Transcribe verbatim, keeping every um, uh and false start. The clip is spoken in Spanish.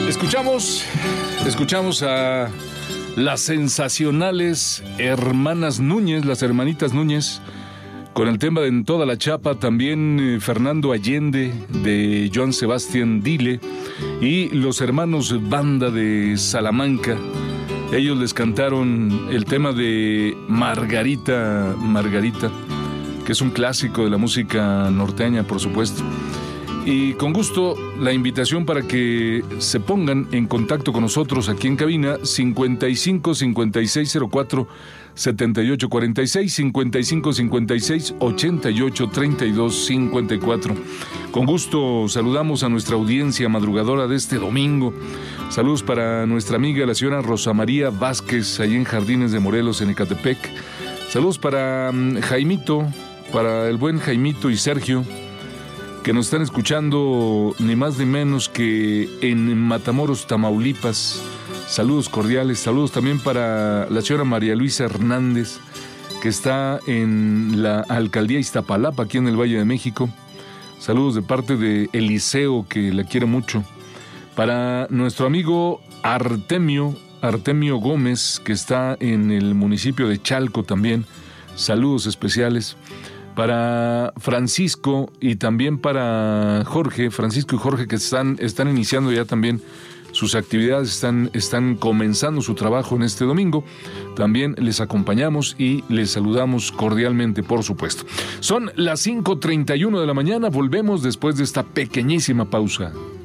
Escuchamos, escuchamos a las sensacionales hermanas Núñez, las hermanitas Núñez, con el tema de En Toda la Chapa, también eh, Fernando Allende de Joan Sebastián Dile y los hermanos Banda de Salamanca. Ellos les cantaron el tema de Margarita, Margarita, que es un clásico de la música norteña, por supuesto. Y con gusto la invitación para que se pongan en contacto con nosotros aquí en cabina, cincuenta y cinco, cincuenta y seis cero cuatro, setenta y ocho cuarenta y seis, cincuenta y cinco, cincuenta y seis, ochenta y ocho, treinta y dos, cincuenta y cuatro. Con gusto saludamos a nuestra audiencia madrugadora de este domingo. Saludos para nuestra amiga la señora Rosa María Vázquez, allí en Jardines de Morelos, en Ecatepec. Saludos para um, Jaimito, para el buen Jaimito y Sergio, que nos están escuchando ni más ni menos que en Matamoros, Tamaulipas. Saludos cordiales, saludos también para la señora María Luisa Hernández, que está en la alcaldía Iztapalapa, aquí en el Valle de México. Saludos de parte de Eliseo, que la quiere mucho. Para nuestro amigo Artemio, Artemio Gómez, que está en el municipio de Chalco también. Saludos especiales. Para Francisco y también para Jorge, Francisco y Jorge, que están, están iniciando ya también sus actividades, están, están comenzando su trabajo en este domingo. También les acompañamos y les saludamos cordialmente, por supuesto. Son las cinco treinta y uno de la mañana, volvemos después de esta pequeñísima pausa.